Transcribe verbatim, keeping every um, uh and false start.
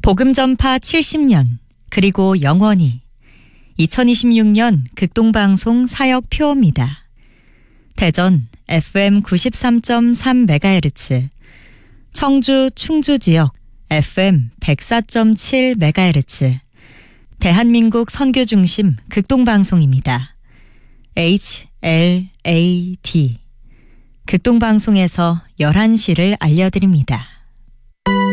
복음전파 칠십 년, 그리고 영원히. 이천이십육 년 극동방송 사역 표어입니다. 대전 에프엠 구십삼 점 삼 메가헤르츠, 청주 충주 지역 에프엠 백사 점 칠 메가헤르츠, 대한민국 선교 중심 극동방송입니다. 에이치 엘 에이 디. 극동방송에서 열한 시를 알려드립니다.